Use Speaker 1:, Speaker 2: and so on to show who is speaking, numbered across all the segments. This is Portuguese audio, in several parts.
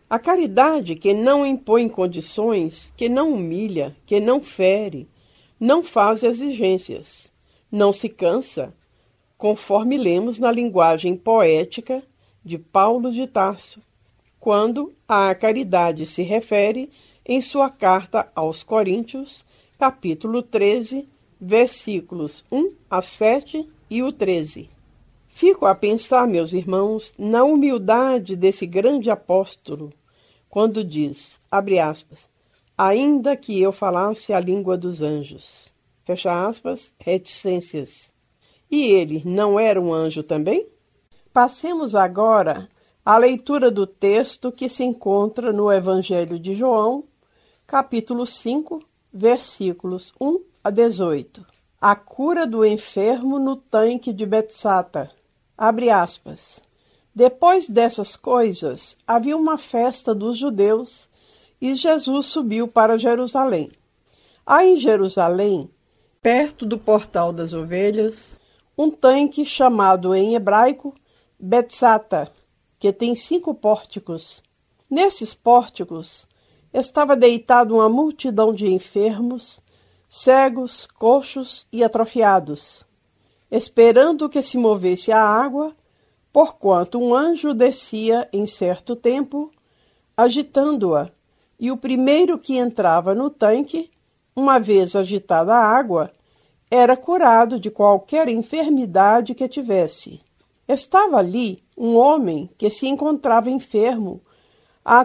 Speaker 1: A caridade que não impõe condições, que não humilha, que não fere, não faz exigências, não se cansa, conforme lemos na linguagem poética de Paulo de Tarso, quando à caridade se refere em sua carta aos Coríntios, capítulo 13, versículos 1 a 7 e o 13. Fico a pensar, meus irmãos, na humildade desse grande apóstolo, quando diz, abre aspas, ainda que eu falasse a língua dos anjos, fecha aspas, reticências. E ele não era um anjo também? Passemos agora à leitura do texto que se encontra no Evangelho de João, capítulo 5, versículos 1 a 18. A cura do enfermo no tanque de Betsata. Abre aspas. Depois dessas coisas, havia uma festa dos judeus e Jesus subiu para Jerusalém. Há em Jerusalém, perto do Portal das Ovelhas, um tanque chamado em hebraico Betsata, que tem 5 pórticos. Nesses pórticos estava deitada uma multidão de enfermos, cegos, coxos e atrofiados, esperando que se movesse a água, porquanto um anjo descia em certo tempo, agitando-a, e o primeiro que entrava no tanque, uma vez agitada a água, era curado de qualquer enfermidade que tivesse. Estava ali um homem que se encontrava enfermo há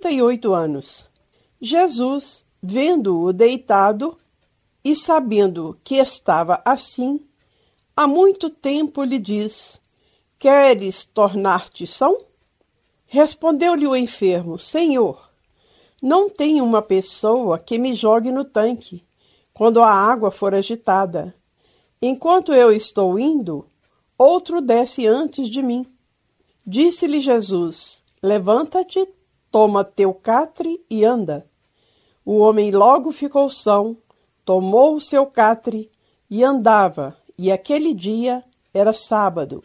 Speaker 1: 38 anos. Jesus, vendo-o deitado e sabendo que estava assim, há muito tempo lhe diz, queres tornar-te são? Respondeu-lhe o enfermo, Senhor, não tenho uma pessoa que me jogue no tanque, quando a água for agitada. Enquanto eu estou indo, outro desce antes de mim. Disse-lhe Jesus, levanta-te, toma teu catre e anda. O homem logo ficou são, tomou o seu catre e andava, e aquele dia era sábado.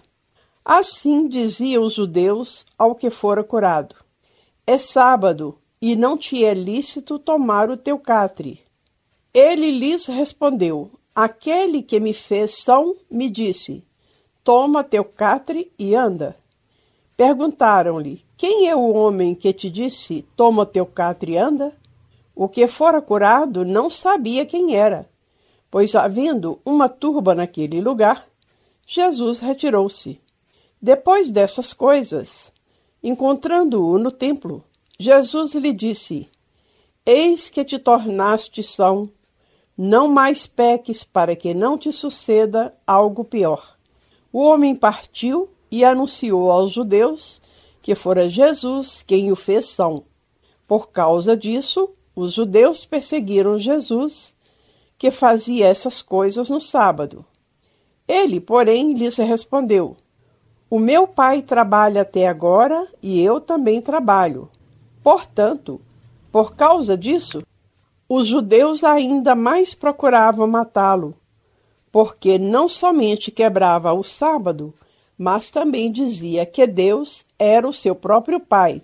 Speaker 1: Assim diziam os judeus ao que fora curado, é sábado, e não te é lícito tomar o teu catre. Ele lhes respondeu, aquele que me fez são, me disse, toma teu catre e anda. Perguntaram-lhe, quem é o homem que te disse, toma teu catre e anda? O que fora curado não sabia quem era, pois havendo uma turba naquele lugar, Jesus retirou-se. Depois dessas coisas, encontrando-o no templo, Jesus lhe disse, eis que te tornaste são, não mais peques para que não te suceda algo pior. O homem partiu e anunciou aos judeus que fora Jesus quem o fez são. Por causa disso, os judeus perseguiram Jesus, que fazia essas coisas no sábado. Ele, porém, lhes respondeu, o meu pai trabalha até agora e eu também trabalho. Portanto, por causa disso, os judeus ainda mais procuravam matá-lo, porque não somente quebrava o sábado, mas também dizia que Deus era o seu próprio Pai,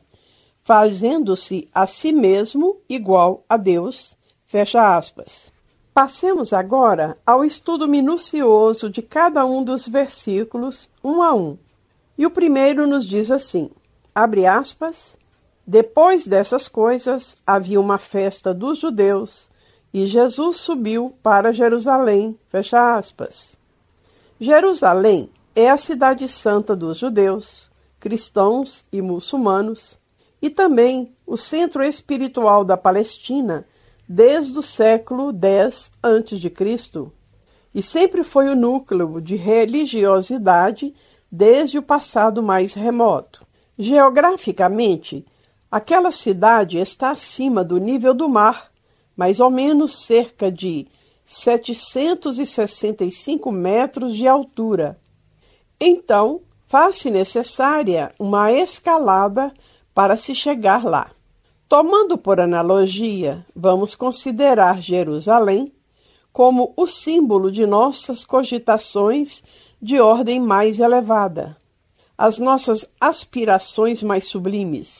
Speaker 1: fazendo-se a si mesmo igual a Deus, fecha aspas. Passemos agora ao estudo minucioso de cada um dos versículos, um a um. E o primeiro nos diz assim, abre aspas, depois dessas coisas havia uma festa dos judeus, e Jesus subiu para Jerusalém, fecha aspas. Jerusalém é a cidade santa dos judeus, cristãos e muçulmanos, e também o centro espiritual da Palestina desde o século X a.C., e sempre foi o núcleo de religiosidade desde o passado mais remoto. Geograficamente, aquela cidade está acima do nível do mar, mais ou menos cerca de 765 metros de altura. Então, faz-se necessária uma escalada para se chegar lá. Tomando por analogia, vamos considerar Jerusalém como o símbolo de nossas cogitações de ordem mais elevada, as nossas aspirações mais sublimes.